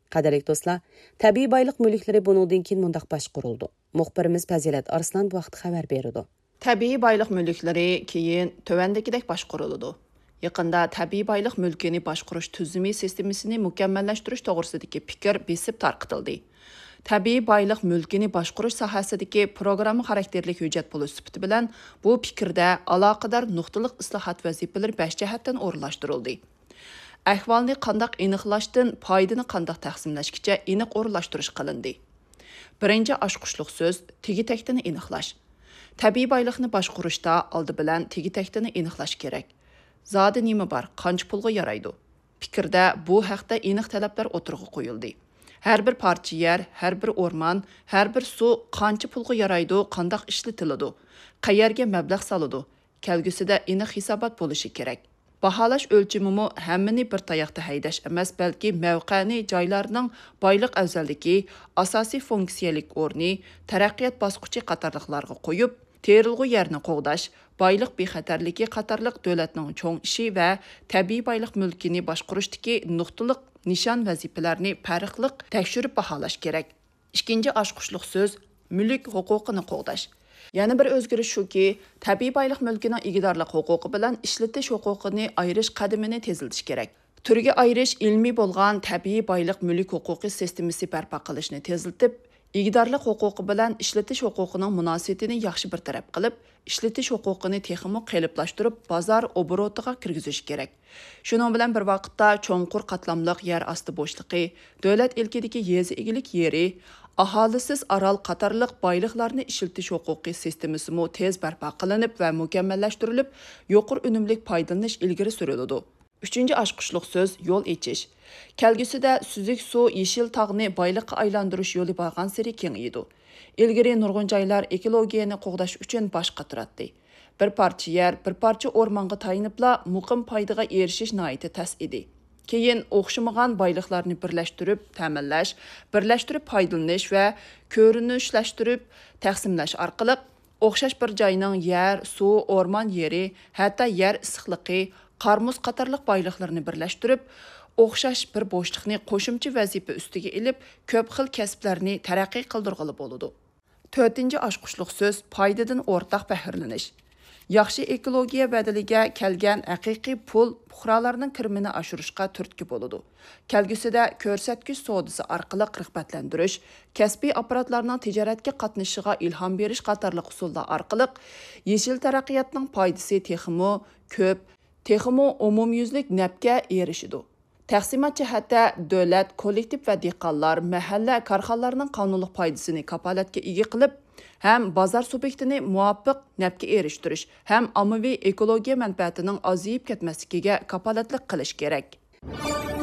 Qadarlik do'stlar, tabiiy boyliq mulklari buningdan keyin mundaq boshqarildi. Muxbirimiz Fazilat Arslan bu vaqt xabar berdi. Tabiiy boyliq mulklari keyin tövəndəkidək başquruldu. Yaqında tabiiy boyliq mulkini boshqarish tuzumi sistemasini mukammallashtirish to'g'risidagi fikr besib tarqatildi. Tabiiy boyliq mulkini boshqarish sohasidagi programma xarakterli hujjat bo'lish sifati bilan bu fikrda aloqador nuqtaliq islohot vazifalari 5 jihatdan o'rinlashtirildi. Ahvolni qandaq aniqlashdan foydani qandaq taqsimlashgacha aniq o'rinlashtirish qilindi. Birinchi oshqushliq so'z tegi-taktini aniqlash. Tabiiy boyliqni boshqarishda oldi bilan tegi-taktini aniqlash kerak. Zodi nima bor, qancha pulga yaraydi? Fikrda bu haqda aniq talablar o'tirg'i qo'yildi. Har bir parcha yer, har bir o'rmon, har bir suv qancha pulga yaraydi, qandaq ishlatiladi, qayerga mablag' soladi, kelgusida aniq hisobot bo'lishi kerak. Baholash o'lchimimi hammani bir tayoqda haydash emas, balki mavqani joylarning boyliq afzalligi, asosiy funksiyalik o'rni, taraqqiyot bosqichi qatorliqlarga qo'yib, terilg'u yerni qo'g'dash, boyliq bexatarligi qatorliq davlatning cho'ng ishi va tabiiy boyliq mulkini boshqarishdagi nuqtaliq nishon vazifalarni farqliq tekshirib baholash kerak. Ikkinchi oshqushliq so'z mulk huquqini qo'g'dash. Yana bir o'zgarish shuki, tabiiy boyliq mulkining egidorlik huquqi bilan ishlatish huquqini ayirish qadamini tezlatish kerak. Turga ayirish ilmiy bo'lgan tabiiy boyliq mulk huquqi sistemasi barpo qilishni tezlatib, egidorlik huquqi bilan ishlatish huquqining munosabatini yaxshi bir taraf qilib, ishlatish huquqini texmo qeliplashtirib, bozor oborotiga kirgizish kerak. Shuning bilan bir vaqtda cho'nqur qatlamliq yer osti bo'shliqi, davlat ilkidagi yezi egilik yeri, aholisiz orol qatorliq boyliqlarni ishlatish huquqiy sistemasi tez barpo qilinib va mukammallashtirilib, yuqori unumli foydalanish ilgari suriladi. Uchinchi oshqushliq so'z yo'l echish. Kelgusida suzuk suv yeshil tog'ni boyliqqa aylantirish yo'li borgan sari kengaydi. Ilgari nurg'un joylar ekologiyani qo'g'dash uchun boshqa turadi. Bir parcha yer, bir parcha o'rmonga tayinibla muqim foydaga erishish noiti tas edi. Keyin o'xshamagan boyliqlarni birlashtirib, ta'minlash, birlashtirib foydalanish va ko'rinishlashtirib taqsimlash orqali o'xshash bir joyning yer, suv, o'rmon yeri, hatto yer issiqligi, qarmuz qatorliq boyliqlarni birlashtirib, o'xshash bir bo'shliqni qo'shimcha vazifa ustiga ilib, ko'p xil kasblarni taraqqiy qildirg'ili bo'ladi. To'rtinchi oshqushliq so'z foydadan o'rtaq faxrlanish. Yaxshi ekologiya badaliga kelgan haqiqiy pul fuqarolarning kirimini oshirishga turtki bo'ladi. Kelgusida ko'rsatkich savdosi orqali rag'batlantirish, kasbiy apparatlarning tijoratga qatnashishiga ilhom berish qatorliq usullar orqali yeshil taraqqiyotning foydasi texmo ko'p, texmo umumyuzlik nafga erishidi. Taqsimot jihatda davlat, kollektiv va dehqonlar mahalla korxonalarining qonunliq foydasini kapolatga ega qilib, ham bozor subyektini muvofiq nafga erishtirish, ham ommaviy ekologiya manfaatining ozayib ketmasligiga kapolatlik qilish kerak.